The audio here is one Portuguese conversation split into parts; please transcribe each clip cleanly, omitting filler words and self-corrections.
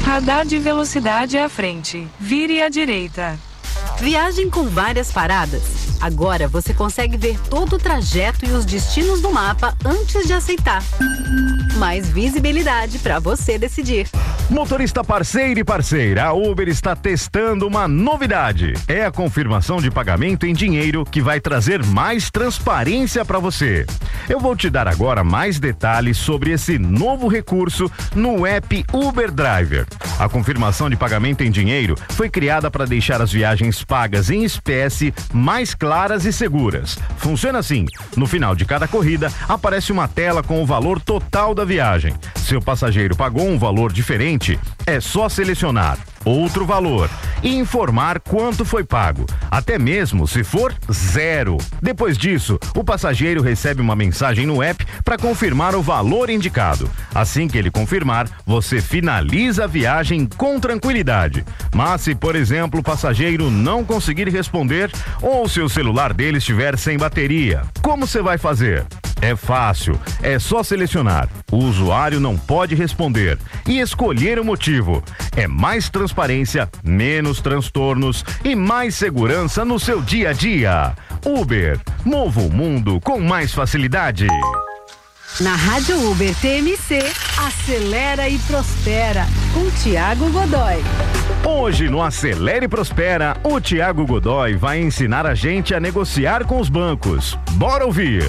Radar de velocidade à frente. Vire à direita. Viagem com várias paradas. Agora você consegue ver todo o trajeto e os destinos do mapa antes de aceitar. Mais visibilidade para você decidir. Motorista parceiro e parceira, a Uber está testando uma novidade. É a confirmação de pagamento em dinheiro que vai trazer mais transparência para você. Eu vou te dar agora mais detalhes sobre esse novo recurso no app Uber Driver. A confirmação de pagamento em dinheiro foi criada para deixar as viagens pagas em espécie mais claras e seguras. Funciona assim: no final de cada corrida aparece uma tela com o valor total da viagem. Se o passageiro pagou um valor diferente, é só selecionar outro valor e informar quanto foi pago, até mesmo se for zero. Depois disso, o passageiro recebe uma mensagem no app para confirmar o valor indicado. Assim que ele confirmar, você finaliza a viagem com tranquilidade. Mas se, por exemplo, o passageiro não conseguir responder ou se o celular dele estiver sem bateria, como você vai fazer? É fácil, é só selecionar. O usuário não pode responder e escolher o motivo. É mais transparência, menos transtornos e mais segurança no seu dia a dia. Uber, mova o mundo com mais facilidade. Na Rádio Uber TMC, Acelera e Prospera, com Thiago Godoy. Hoje no Acelera e Prospera, o Thiago Godoy vai ensinar a gente a negociar com os bancos. Bora ouvir!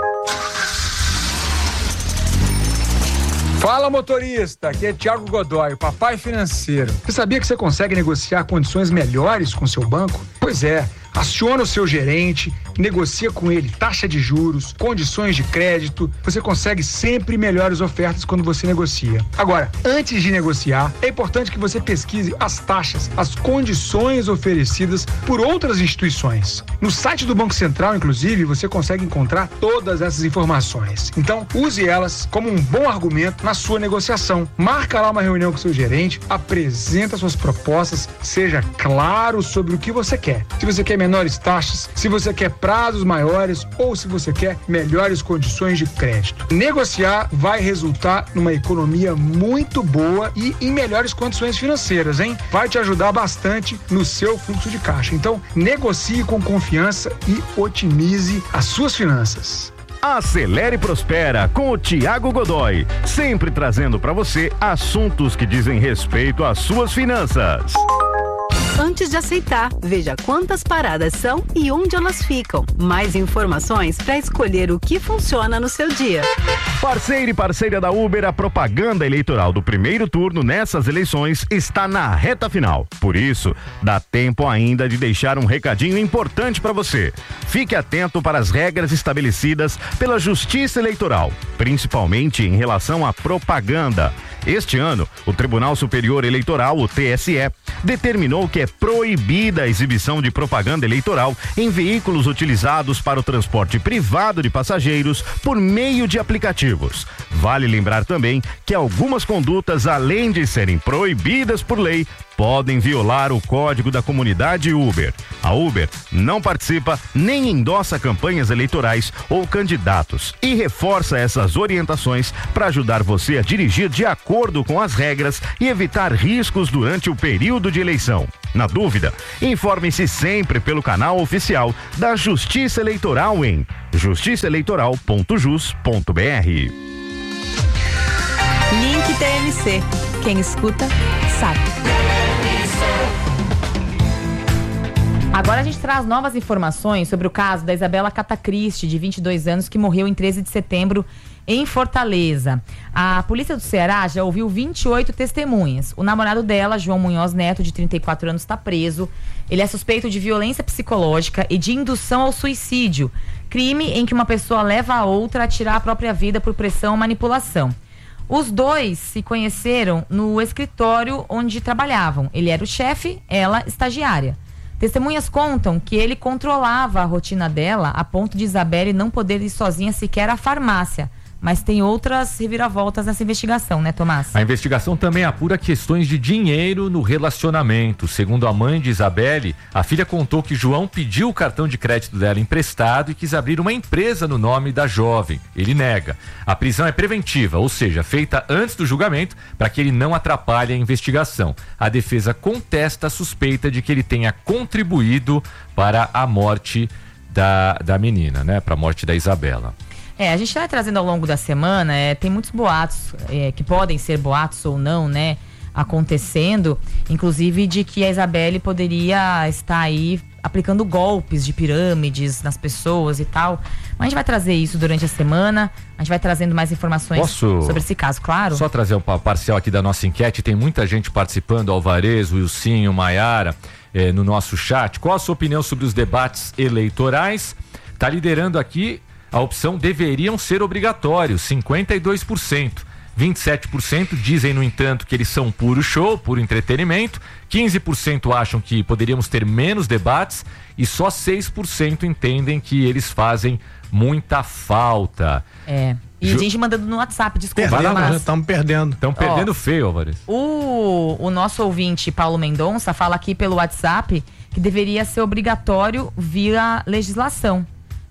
Fala, motorista, aqui é Thiago Godoy, o papai financeiro. Você sabia que você consegue negociar condições melhores com seu banco? Pois é, aciona o seu gerente, negocia com ele taxa de juros, condições de crédito. Você consegue sempre melhores ofertas quando você negocia. Agora, antes de negociar, é importante que você pesquise as taxas, as condições oferecidas por outras instituições. No site do Banco Central, inclusive, você consegue encontrar todas essas informações. Então, use elas como um bom argumento na sua negociação. Marca lá uma reunião com seu gerente, apresenta suas propostas, seja claro sobre o que você quer. Se você quer menores taxas, se você quer prazos maiores ou se você quer melhores condições de crédito. Negociar vai resultar numa economia muito boa e em melhores condições financeiras, hein? Vai te ajudar bastante no seu fluxo de caixa. Então, negocie com confiança e otimize as suas finanças. Acelere e Prospera com o Thiago Godoy, sempre trazendo para você assuntos que dizem respeito às suas finanças. Antes de aceitar, veja quantas paradas são e onde elas ficam. Mais informações para escolher o que funciona no seu dia. Parceiro e parceira da Uber, a propaganda eleitoral do primeiro turno nessas eleições está na reta final. Por isso, dá tempo ainda de deixar um recadinho importante para você. Fique atento para as regras estabelecidas pela Justiça Eleitoral, principalmente em relação à propaganda. Este ano, o Tribunal Superior Eleitoral, o TSE, determinou que é proibida a exibição de propaganda eleitoral em veículos utilizados para o transporte privado de passageiros por meio de aplicativos. Vale lembrar também que algumas condutas, além de serem proibidas por lei, podem violar o código da comunidade Uber. A Uber não participa nem endossa campanhas eleitorais ou candidatos e reforça essas orientações para ajudar você a dirigir de acordo com as regras e evitar riscos durante o período de eleição. Na dúvida, informe-se sempre pelo canal oficial da Justiça Eleitoral em justiçaeleitoral.jus.br. Link TMC. Quem escuta, sabe. Agora a gente traz novas informações sobre o caso da Isabela Catacristi, de 22 anos, que morreu em 13 de setembro em Fortaleza. A polícia do Ceará já ouviu 28 testemunhas. O namorado dela, João Munhoz Neto, de 34 anos, está preso. Ele é suspeito de violência psicológica e de indução ao suicídio, crime em que uma pessoa leva a outra a tirar a própria vida por pressão ou manipulação. Os dois se conheceram no escritório onde trabalhavam. Ele era o chefe, ela estagiária. Testemunhas contam que ele controlava a rotina dela a ponto de Isabelle não poder ir sozinha sequer à farmácia, mas tem outras reviravoltas nessa investigação, né, Tomás? A investigação também apura questões de dinheiro no relacionamento. Segundo a mãe de Isabelle, a filha contou que João pediu o cartão de crédito dela emprestado e quis abrir uma empresa no nome da jovem. Ele nega. A prisão é preventiva, ou seja, feita antes do julgamento para que ele não atrapalhe a investigação. A defesa contesta a suspeita de que ele tenha contribuído para a morte da menina, né? Para a morte da Isabela. A gente vai trazendo ao longo da semana, tem muitos boatos, que podem ser boatos ou não, né, acontecendo, inclusive de que a Isabelle poderia estar aí aplicando golpes de pirâmides nas pessoas e tal. Mas a gente vai trazer isso durante a semana, a gente vai trazendo mais informações sobre esse caso, claro. Só trazer um parcial aqui da nossa enquete, tem muita gente participando, Alvarez, Wilsinho, Maiara, no nosso chat. Qual a sua opinião sobre os debates eleitorais? Tá liderando aqui a opção deveriam ser obrigatórios, 52%. 27% dizem, no entanto, que eles são puro show, puro entretenimento. 15% acham que poderíamos ter menos debates e só 6% entendem que eles fazem muita falta. E a gente mandando no WhatsApp, desculpa. Estamos perdendo. Estão perdendo feio, Alvarez. O nosso ouvinte, Paulo Mendonça, fala aqui pelo WhatsApp que deveria ser obrigatório via legislação.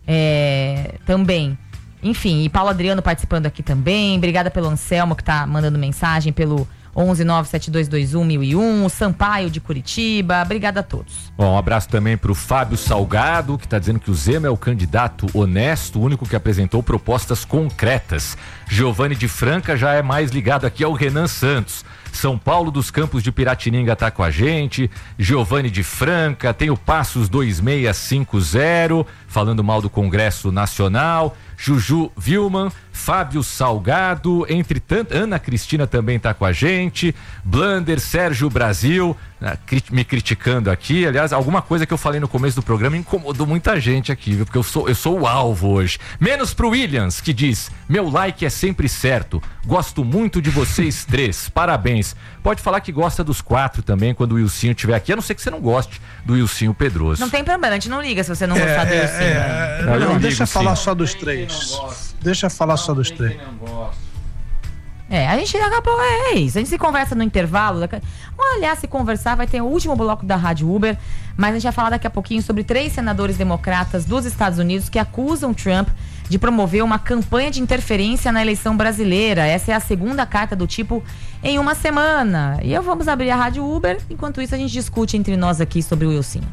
Também. Enfim, e Paulo Adriano participando aqui também. Obrigada pelo Anselmo, que tá mandando mensagem pelo 11972211001, Sampaio de Curitiba. Obrigada a todos. Bom, um abraço também pro Fábio Salgado, que tá dizendo que o Zema é o candidato honesto, o único que apresentou propostas concretas. Giovanni de Franca já é mais ligado aqui ao Renan Santos. São Paulo dos Campos de Piratininga tá com a gente. Giovanni de Franca, tem o Passos 2650, falando mal do Congresso Nacional. Juju Vilman, Fábio Salgado, entre tanto, Ana Cristina também tá com a gente. Blander, Sérgio Brasil, me criticando aqui. Aliás, alguma coisa que eu falei no começo do programa incomodou muita gente aqui, viu? Porque eu sou o alvo hoje. Menos pro Williams, que diz: meu like é sempre certo. Gosto muito de vocês três. Parabéns. Pode falar que gosta dos 4 também quando o Wilsinho estiver aqui, a não ser que você não goste do Wilsinho Pedroso. Não tem problema, a gente não liga se você não gostar do Wilsinho. Não, deixa falar só dos 3. Deixa falar só dos 3. A gente acabou, isso. A gente se conversa no intervalo. Aliás, se conversar, vai ter o último bloco da Rádio Uber. Mas a gente vai falar daqui a pouquinho sobre 3 senadores democratas dos Estados Unidos que acusam Trump de promover uma campanha de interferência na eleição brasileira. Essa é a segunda carta do tipo em uma semana. E vamos abrir a Rádio Uber. Enquanto isso, a gente discute entre nós aqui sobre o Wilsinho.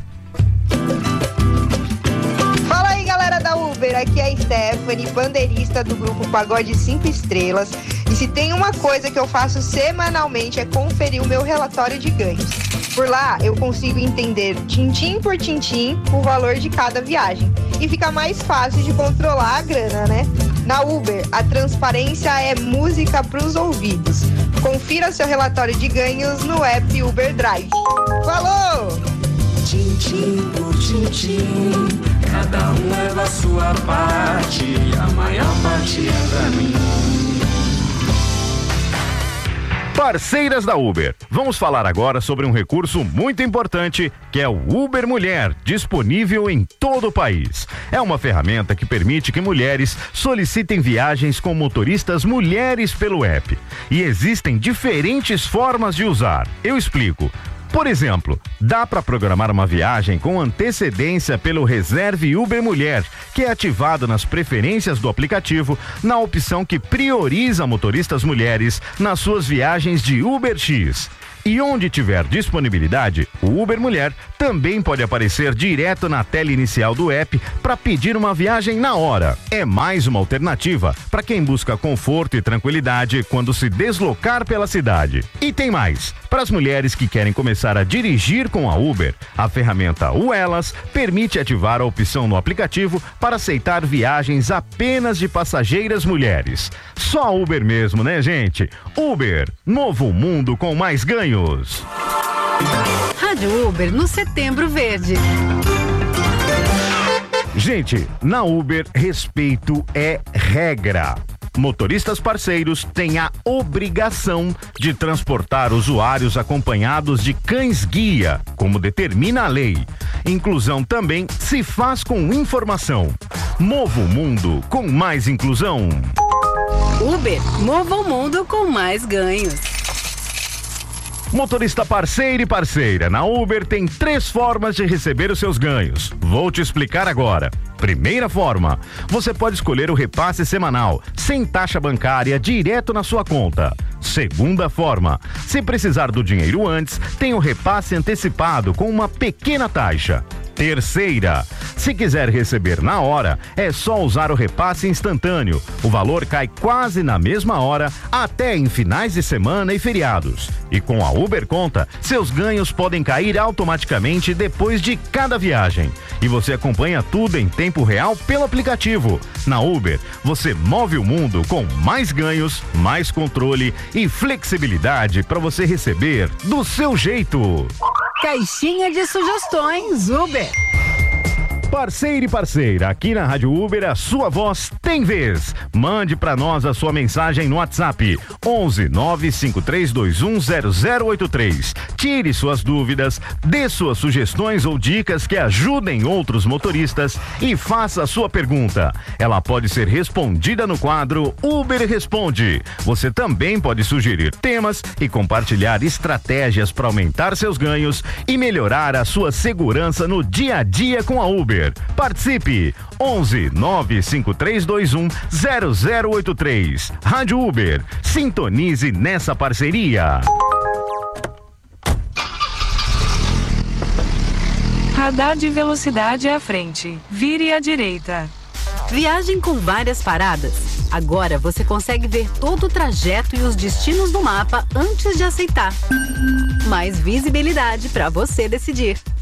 Fala aí, galera da Uber, aqui é a Stephanie, bandeirista do grupo Pagode 5 Estrelas. E se tem uma coisa que eu faço semanalmente é conferir o meu relatório de ganhos. Por lá eu consigo entender tintim por tintim o valor de cada viagem. E fica mais fácil de controlar a grana, né? Na Uber, a transparência é música pros ouvidos. Confira seu relatório de ganhos no app Uber Drive. Falou! Tintim por tintim, cada um leva a sua parte, a maior parte é pra mim. Parceiras da Uber, vamos falar agora sobre um recurso muito importante que é o Uber Mulher, disponível em todo o país. É uma ferramenta que permite que mulheres solicitem viagens com motoristas mulheres pelo app. E existem diferentes formas de usar. Eu explico. Por exemplo, dá para programar uma viagem com antecedência pelo Reserve Uber Mulher, que é ativado nas preferências do aplicativo, na opção que prioriza motoristas mulheres nas suas viagens de UberX. E onde tiver disponibilidade, o Uber Mulher também pode aparecer direto na tela inicial do app para pedir uma viagem na hora. É mais uma alternativa para quem busca conforto e tranquilidade quando se deslocar pela cidade. E tem mais. Para as mulheres que querem começar a dirigir com a Uber, a ferramenta Uelas permite ativar a opção no aplicativo para aceitar viagens apenas de passageiras mulheres. Só a Uber mesmo, né, gente? Uber, novo mundo com mais ganhos. Rádio Uber no Setembro Verde. Gente, na Uber, respeito é regra. Motoristas parceiros têm a obrigação de transportar usuários acompanhados de cães-guia, como determina a lei. Inclusão também se faz com informação. Novo mundo com mais inclusão. Uber, mova o mundo com mais ganhos. Motorista parceiro e parceira, na Uber tem 3 formas de receber os seus ganhos. Vou te explicar agora. Primeira forma, você pode escolher o repasse semanal, sem taxa bancária, direto na sua conta. Segunda forma, se precisar do dinheiro antes, tem o repasse antecipado com uma pequena taxa. Terceira, se quiser receber na hora, é só usar o repasse instantâneo. O valor cai quase na mesma hora, até em finais de semana e feriados. E com a Uber Conta, seus ganhos podem cair automaticamente depois de cada viagem. E você acompanha tudo em tempo real pelo aplicativo. Na Uber, você move o mundo com mais ganhos, mais controle e flexibilidade para você receber do seu jeito. Caixinha de sugestões Uber. Parceiro e parceira, aqui na Rádio Uber a sua voz tem vez. Mande para nós a sua mensagem no WhatsApp 11 95321 0083. Tire suas dúvidas, dê suas sugestões ou dicas que ajudem outros motoristas e faça a sua pergunta. Ela pode ser respondida no quadro Uber Responde. Você também pode sugerir temas e compartilhar estratégias para aumentar seus ganhos e melhorar a sua segurança no dia a dia com a Uber. Participe! 11 95321 0083. Rádio Uber. Sintonize nessa parceria. Radar de velocidade à frente. Vire à direita. Viagem com várias paradas. Agora você consegue ver todo o trajeto e os destinos do mapa antes de aceitar. Mais visibilidade para você decidir.